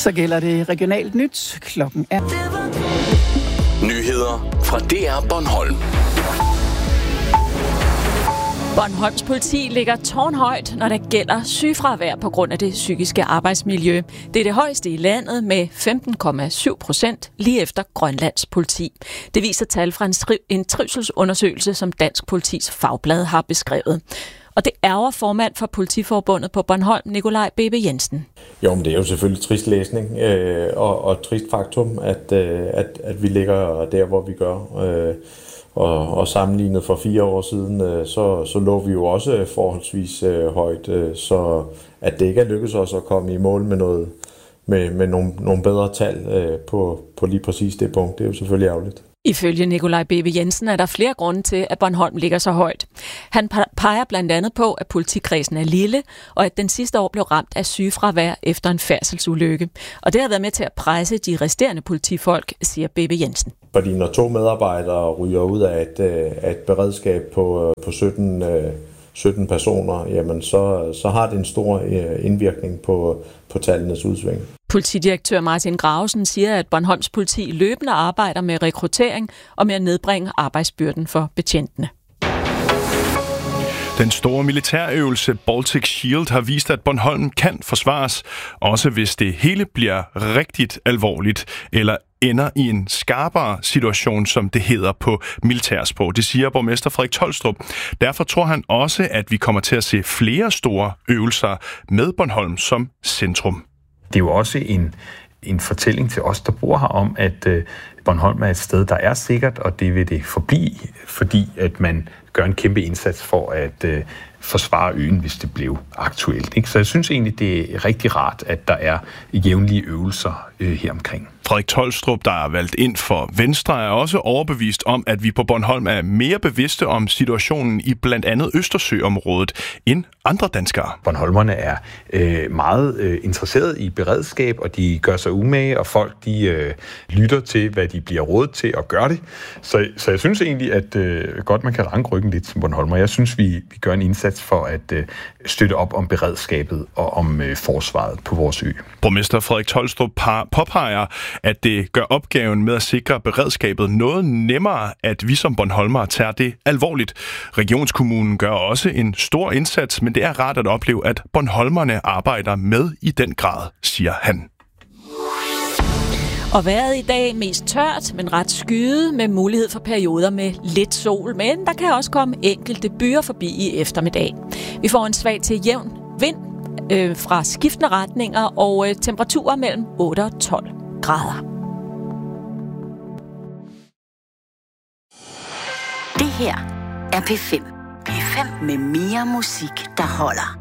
Så gælder det regionalt nyt. Klokken er... Nyheder fra DR Bornholm. Bornholms politi ligger tårnhøjt, når der gælder sygefravær på grund af det psykiske arbejdsmiljø. Det er det højeste i landet med 15,7%, lige efter Grønlands politi. Det viser tal fra en trivselsundersøgelse, som Dansk Politis Fagblad har beskrevet. Og det ærger formand for Politiforbundet på Bornholm, Nikolaj Bebe Jensen. Jo, men det er jo selvfølgelig trist læsning og trist faktum, at vi ligger der, hvor vi gør. Og sammenlignet for 4 år siden, så lå vi jo også forholdsvis højt. Så at det ikke er lykkedes os at komme i mål med nogle bedre tal på lige præcis det punkt, det er jo selvfølgelig ærgerligt. Ifølge Nikolaj Bebe Jensen er der flere grunde til, at Bornholm ligger så højt. Han peger blandt andet på, at politikredsen er lille, og at den sidste år blev ramt af sygefravær efter en færdselsulykke. Og det har været med til at presse de resterende politifolk, siger Bebe Jensen. Fordi når 2 medarbejdere ryger ud af et beredskab på 17 personer, jamen så har det en stor indvirkning på tallenes udsving. Politidirektør Martin Gravesen siger, at Bornholms politi løbende arbejder med rekruttering og med at nedbringe arbejdsbyrden for betjentene. Den store militærøvelse Baltic Shield har vist, at Bornholm kan forsvares, også hvis det hele bliver rigtigt alvorligt eller ender i en skarpere situation, som det hedder på militærsprog. Det siger borgmester Frederik Tolstrup. Derfor tror han også, at vi kommer til at se flere store øvelser med Bornholm som centrum. Det er jo også en fortælling til os, der bor her, om at Bornholm er et sted, der er sikkert, og det vil det forblive, fordi at man gør en kæmpe indsats for at forsvare øen, hvis det blev aktuelt. Ikke? Så jeg synes egentlig, det er rigtig rart, at der er jævnlige øvelser her omkring. Frederik Tolstrup, der er valgt ind for Venstre, er også overbevist om, at vi på Bornholm er mere bevidste om situationen i blandt andet Østersøområdet end andre danskere. Bornholmerne er meget interesseret i beredskab, og de gør sig umage, og folk de lytter til, hvad de bliver rådet til at gøre det. Så jeg synes egentlig, at godt man kan ranke ryggen lidt som Bornholmer. Jeg synes, vi gør en indsats for at støtte op om beredskabet og om forsvaret på vores ø. Borgmester Frederik Tolstrup påpeger, at det gør opgaven med at sikre beredskabet noget nemmere, at vi som Bornholmere tager det alvorligt. Regionskommunen gør også en stor indsats, men det er rart at opleve, at bornholmerne arbejder med i den grad, siger han. Og vejret i dag mest tørt, men ret skyet med mulighed for perioder med lidt sol. Men der kan også komme enkelte byer forbi i eftermiddag. Vi får en svag til jævn vind fra skiftende retninger og temperaturer mellem 8 og 12 grader. Det her er P5. P5 med mere musik, der holder.